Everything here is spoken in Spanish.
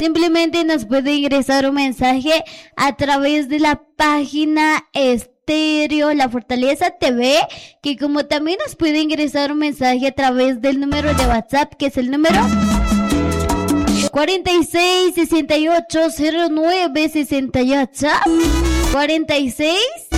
simplemente nos puede ingresar un mensaje a través de la página Estéreo La Fortaleza TV, que como también nos puede ingresar un mensaje a través del número de WhatsApp, que es el número 46 68 09 68 46